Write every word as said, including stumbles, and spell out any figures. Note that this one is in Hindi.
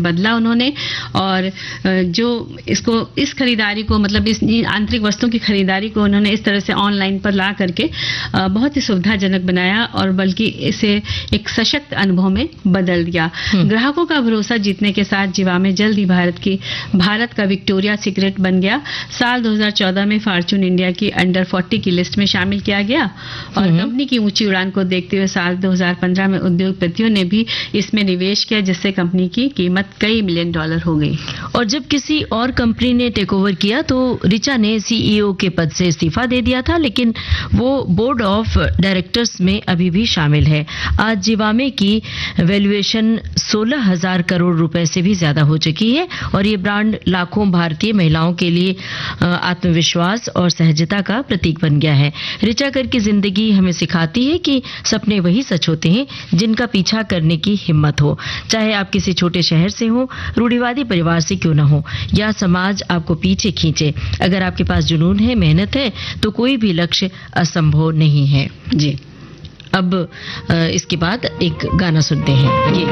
बदला उन्होंने, और जो इसको इस खरीदारी को मतलब इस आंतरिक वस्तुओं की खरीदारी को उन्होंने इस तरह से ऑनलाइन पर ला करके बहुत ही सुविधाजनक बनाया और बल्कि इसे एक सशक्त अनुभव में बदल दिया। ग्राहकों का भरोसा जीतने के साथ जिवामे जल्द ही भारत की भारत का विक्टोरिया सीक्रेट बन गया। साल दो हज़ार चौदह में फॉर्च्यून इंडिया की अंडर चालीस की लिस्ट में शामिल किया गया और कंपनी की ऊंची उड़ान को देखते हुए साल दो हज़ार पंद्रह में उद्योगपतियों ने भी इसमें निवेश किया, जिससे कंपनी की कीमत कई मिलियन डॉलर हो गई। और जब किसी और कंपनी ने टेक ओवर किया तो ऋचा ने सीईओ के पद से इस्तीफा दे दिया था, लेकिन वो बोर्ड ऑफ डायरेक्टर्स में अभी भी शामिल है। आज जिवामे की वैल्यूएशन सोलह हजार करोड़ रुपए से भी ज्यादा हो चुकी है और ये ब्रांड लाखों भारतीय महिलाओं के लिए आत्मविश्वास और सहजता का प्रतीक बन गया है। ऋचा कर की जिंदगी हमें सिखाती है कि सपने वही सच होते हैं जिनका पीछा करने की हिम्मत हो, चाहे आप किसी छोटे शहर से हो, रूढ़िवादी परिवार से क्यों न हो, या समाज आपको पीछे खींचे। अगर आपके पास जुनून है, मेहनत है, तो कोई भी लक्ष्य असंभव नहीं है। जी। अब इसके बाद एक गाना सुनते हैं। ये